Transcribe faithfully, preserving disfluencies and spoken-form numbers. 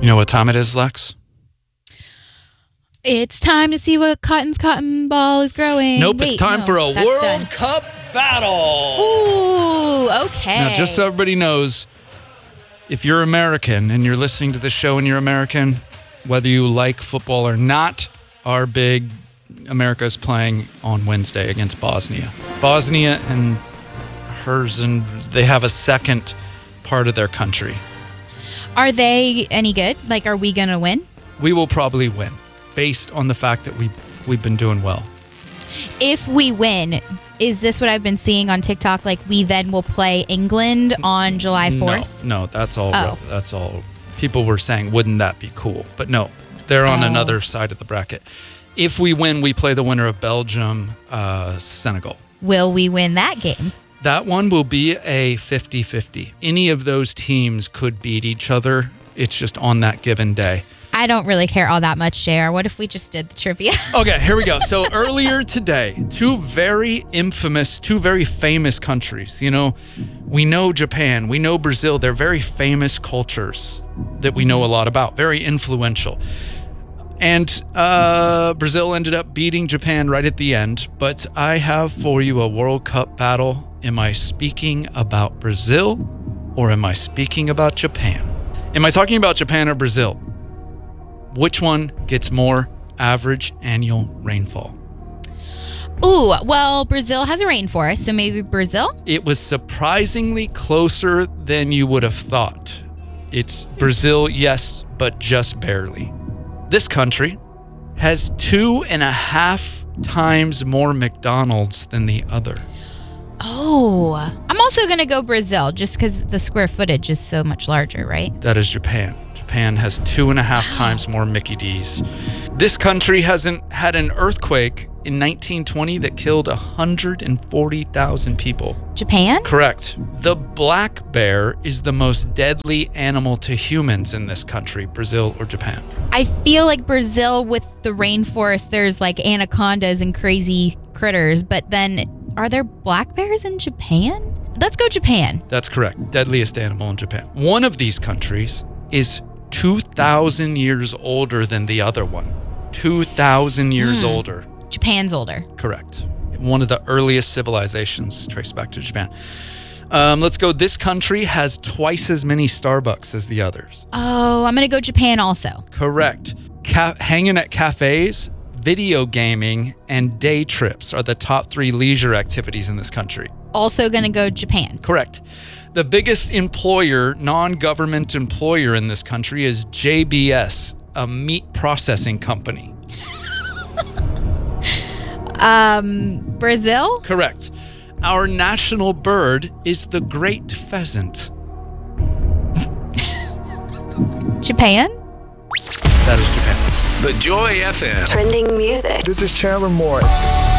You know what time it is, Lex? It's time to see what Cotton's cotton ball is growing. Nope, Wait, it's time no, for a that's World done. Cup battle. Ooh, okay. Now, just so everybody knows, if you're American and you're listening to this show and you're American, whether you like football or not, our big America is playing on Wednesday against Bosnia. Bosnia and hers, and they have a second part of their country. Are they any good? Like, are we going to win? We will probably win, based on the fact that we, we've been doing well. If we win, is this what I've been seeing on TikTok? Like, we then will play England on July fourth? No, no, that's all. Oh. That's all. People were saying, wouldn't that be cool? But no, they're on Oh. another side of the bracket. If we win, we play the winner of Belgium, uh, Senegal. Will we win that game? That one will be a fifty-fifty. Any of those teams could beat each other. It's just on that given day. I don't really care all that much, J R. What if we just did the trivia? Okay, here we go. So earlier today, two very infamous, two very famous countries. You know, we know Japan, we know Brazil. They're very famous cultures that we know a lot about, very influential. And uh, Brazil ended up beating Japan right at the end. But I have for you a World Cup battle. Am I speaking about Brazil or am I speaking about Japan? Am I talking about Japan or Brazil? Which one gets more average annual rainfall? Ooh, well, Brazil has a rainforest, so maybe Brazil? It was surprisingly closer than you would have thought. It's Brazil, yes, but just barely. This country has two and a half times more McDonald's than the other. Oh, I'm also going to go Brazil just because the square footage is so much larger, right? That is Japan. Japan has two and a half times more Mickey D's. This country hasn't had an earthquake in nineteen twenty that killed one hundred forty thousand people. Japan? Correct. The black bear is the most deadly animal to humans in this country, Brazil or Japan. I feel like Brazil with the rainforest, there's like anacondas and crazy critters, but then are there black bears in Japan? Let's go Japan. That's correct. Deadliest animal in Japan. One of these countries is two thousand years older than the other one. two thousand years Hmm. older. Japan's older. Correct. One of the earliest civilizations traced back to Japan. Um, let's go. This country has twice as many Starbucks as the others. Oh, I'm going to go Japan also. Correct. Ca- hanging at cafes, video gaming, and day trips are the top three leisure activities in this country. Also going to go Japan. Correct. The biggest employer, non-government employer in this country is J B S, a meat processing company. Um, Brazil? Correct. Our national bird is the great pheasant. Japan? That is Japan. The Joy F M. Trending music. This is Chandler Moore.